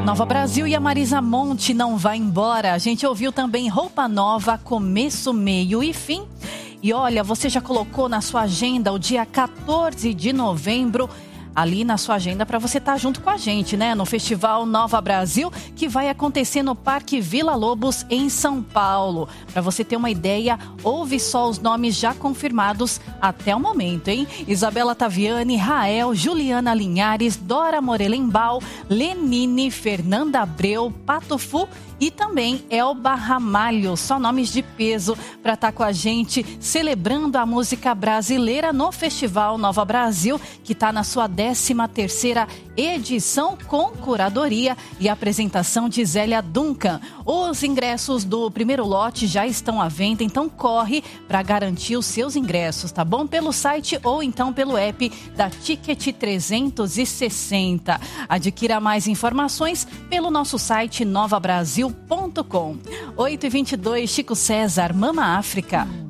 Nova Brasil e a Marisa Monte não vai embora. A gente ouviu também Roupa Nova, Começo, Meio e Fim. E olha, você já colocou na sua agenda o dia 14 de novembro, ali na sua agenda para você estar junto com a gente, né? No Festival Nova Brasil, que vai acontecer no Parque Vila Lobos, em São Paulo. Para você ter uma ideia, ouve só os nomes já confirmados até o momento, hein? Isabela Taviani, Rael, Juliana Linhares, Dora Morelembal, Lenine, Fernanda Abreu, Pato Fu e também Elba Ramalho. Só nomes de peso para estar com a gente, celebrando a música brasileira no Festival Nova Brasil, que está na sua 13ª edição, com curadoria e apresentação de Zélia Duncan. Os ingressos do primeiro lote já estão à venda, então corre para garantir os seus ingressos, tá bom? Pelo site ou então pelo app da Ticket 360. Adquira mais informações pelo nosso site novabrasil.com. 8h22, Chico César, Mama África.